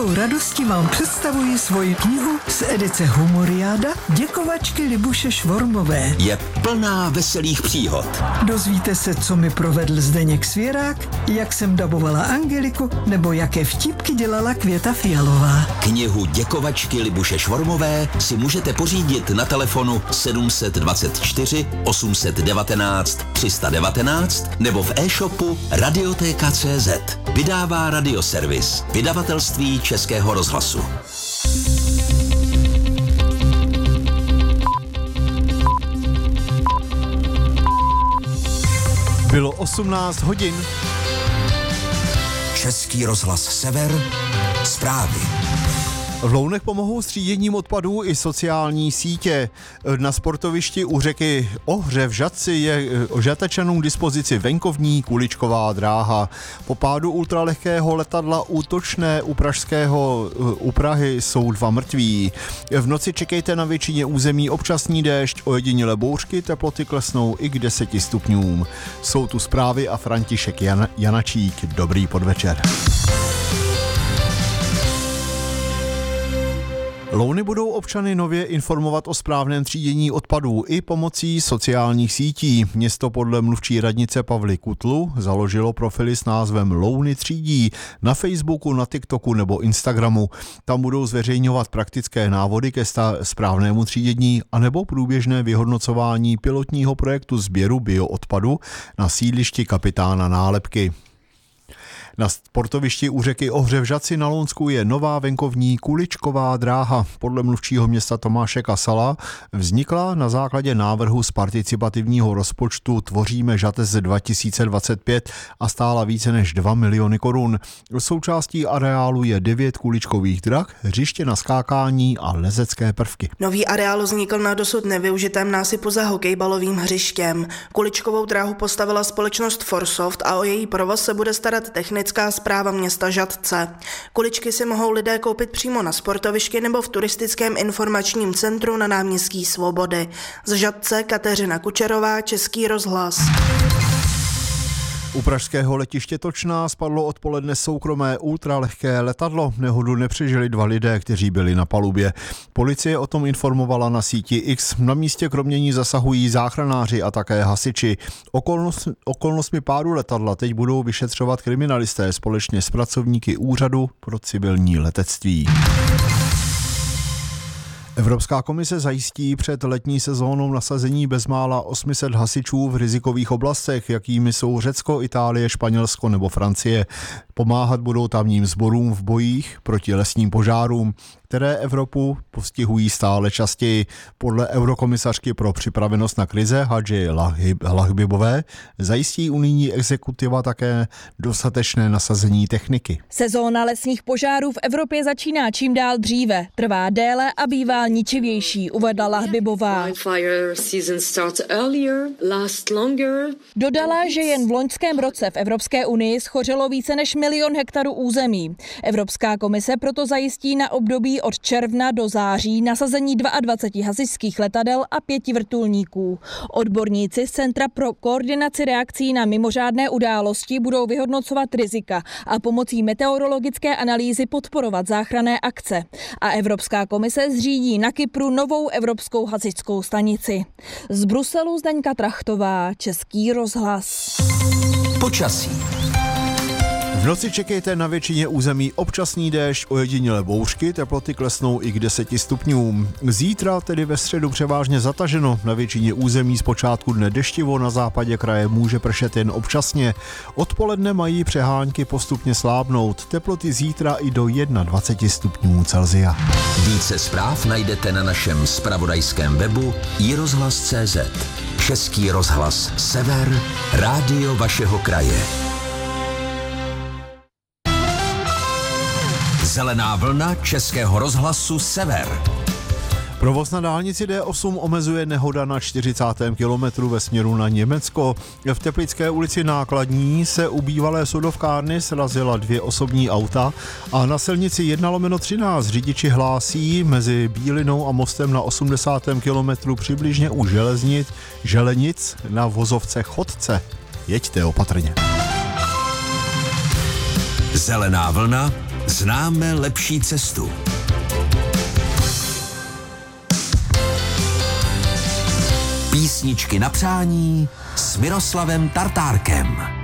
velkou radostí vám představuji svoji knihu z edice Humoriáda Děkovačky Libuše Švormové. Je plná veselých příhod. Dozvíte se, co mi provedl Zdeněk Svěrák, jak jsem dabovala Angeliku, nebo jaké vtípky dělala Květa Fialová. Knihu Děkovačky Libuše Švormové si můžete pořídit na telefonu 724 819 319 nebo v e-shopu Radiotéka.cz. Vydává Radioservis, vydavatelství Českého rozhlasu. Bylo 18 hodin. Český rozhlas Sever, zprávy. V Lounech pomohou s tříděním odpadů i sociální sítě. Na sportovišti u řeky Ohře v Žatci je žatečanům k dispozici venkovní kuličková dráha. Po pádu ultralehkého letadla útočné u Prahy jsou 2 mrtví. V noci čekejte na většině území občasný déšť, ojedinělé bouřky, teploty klesnou i k 10 stupňům. Jsou tu zprávy a František Janačík. Dobrý podvečer. Louny budou občany nově informovat o správném třídění odpadů i pomocí sociálních sítí. Město podle mluvčí radnice Pavly Kutlu založilo profily s názvem Louny třídí na Facebooku, na TikToku nebo Instagramu. Tam budou zveřejňovat praktické návody ke správnému třídění anebo průběžné vyhodnocování pilotního projektu sběru bioodpadu na sídlišti kapitána Nálepky. Na sportovišti u řeky Ohře v Žatci na Lounsku je nová venkovní kuličková dráha. Podle mluvčího města Tomáše Kasala vznikla na základě návrhu z participativního rozpočtu Tvoříme Žatec 2025 a stála více než 2 miliony korun. Součástí areálu je 9 kuličkových drah, hřiště na skákání a lezecké prvky. Nový areál vznikl na dosud nevyužitém násypu za hokejbalovým hřištěm. Kuličkovou dráhu postavila společnost Forsoft a o její provoz se bude starat technická správa města Žatce. Kuličky si mohou lidé koupit přímo na sportovišti nebo v turistickém informačním centru na náměstí Svobody. Z Žatce Kateřina Kučerová, Český rozhlas. U pražského letiště Točná spadlo odpoledne soukromé ultralehké letadlo. Nehodu nepřežili 2 lidé, kteří byli na palubě. Policie o tom informovala na síti X. Na místě kromě ní zasahují záchranáři a také hasiči. Okolnostmi pádu letadla teď budou vyšetřovat kriminalisté společně s pracovníky Úřadu pro civilní letectví. Evropská komise zajistí před letní sezónou nasazení bezmála 800 hasičů v rizikových oblastech, jakými jsou Řecko, Itálie, Španělsko nebo Francie. Pomáhat budou tamním sborům v bojích proti lesním požárům, které Evropu postihují stále častěji. Podle eurokomisařky pro připravenost na krize Hadži Lahbibové zajistí unijní exekutiva také dostatečné nasazení techniky. Sezóna lesních požárů v Evropě začíná čím dál dříve, trvá déle a bývá ničivější, uvedla Lahbibová. Dodala, že jen v loňském roce v Evropské unii schořelo více než 1 milion hektarů území. Evropská komise proto zajistí na období od června do září nasazení 22 hasičských letadel a 5 vrtulníků. Odborníci z Centra pro koordinaci reakcí na mimořádné události budou vyhodnocovat rizika a pomocí meteorologické analýzy podporovat záchranné akce. A Evropská komise zřídí na Kypru novou evropskou hasičskou stanici. Z Bruselu Zdeňka Trachtová, Český rozhlas. Počasí. V noci čekejte na většině území občasný déšť, ojedinělé bouřky, teploty klesnou i k 10 stupňům. Zítra, tedy ve středu, převážně zataženo, na většině území zpočátku dne deštivo, na západě kraje může pršet jen občasně. Odpoledne mají přehánky postupně slábnout, teploty zítra i do 21 stupňů Celsia. Více zpráv najdete na našem zpravodajském webu iRozhlas.cz. Český rozhlas Sever, rádio vašeho kraje. Zelená vlna Českého rozhlasu Sever. Provoz na dálnici D8 omezuje nehoda na 40. kilometru ve směru na Německo. V Teplické ulici Nákladní se u bývalé sodovkárny srazila 2 osobní auta a na silnici 1/13 řidiči hlásí mezi Bílinou a mostem na 80. kilometru přibližně u Želenic na vozovce Chodce. Jeďte opatrně. Zelená vlna s známe lepší cestu. Písničky na přání s Miroslavem Tartárkem.